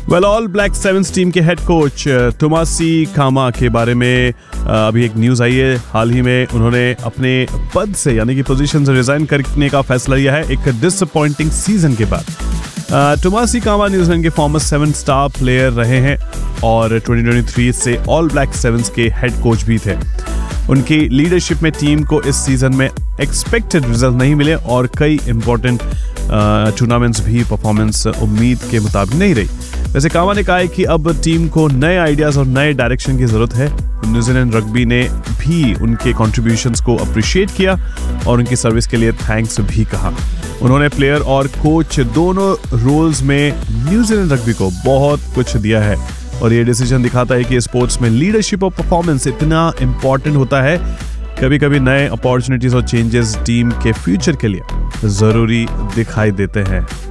All black sevens team के head coach Tomasi कामा के बारे में अभी एक न्यूज आई है। हाल ही में उन्होंने अपने पद से यानी कि पोजीशन से रिजाइन करने का फैसला लिया है एक डिसअपॉइंटिंग सीजन के बाद। टोमासी कामा न्यूजीलैंड के फॉर्मर 7 स्टार प्लेयर रहे हैं और 2023 से ऑल ब्लैक सेवंस के हेड कोच भी थे। उनकी लीडरशिप में टीम को इस सीजन में एक्सपेक्टेड रिजल्ट नहीं मिले और कई इंपॉर्टेंट टूर्नामेंट्स भी परफॉर्मेंस उम्मीद के मुताबिक नहीं रही। वैसे कामा ने कहा है कि अब टीम को नए आइडियाज और नए डायरेक्शन की जरूरत है। न्यूजीलैंड रग्बी ने भी उनके कंट्रीब्यूशंस को अप्रिशिएट किया और उनकी सर्विस के लिए थैंक्स भी कहा। उन्होंने प्लेयर और कोच दोनों रोल्स में न्यूजीलैंड रग्बी को बहुत कुछ दिया है और ये डिसीजन दिखाता है कि स्पोर्ट्स में लीडरशिप और परफॉर्मेंस इतना इंपॉर्टेंट होता है। कभी कभी नए अपॉर्चुनिटीज और चेंजेस टीम के फ्यूचर के लिए जरूरी दिखाई देते हैं।